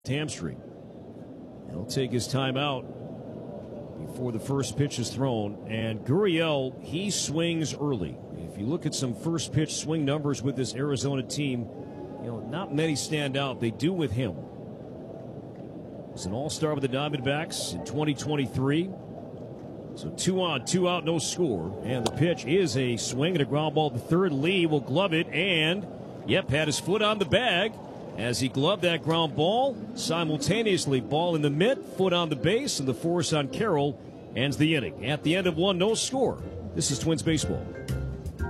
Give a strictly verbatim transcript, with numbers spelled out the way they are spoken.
hamstring. He'll take his time out before the first pitch is thrown. And Gurriel, he swings early. If you look at some first pitch swing numbers with this Arizona team, you know, not many stand out. They do with him. He's an all-star with the Diamondbacks in twenty twenty-three. So two on, two out, no score. And the pitch is a swing and a ground ball to third. Lee will glove it and, yep, had his foot on the bag as he gloved that ground ball. Simultaneously, ball in the mitt, foot on the base, and the force on Carroll ends the inning. At the end of one, no score. This is Twins Baseball.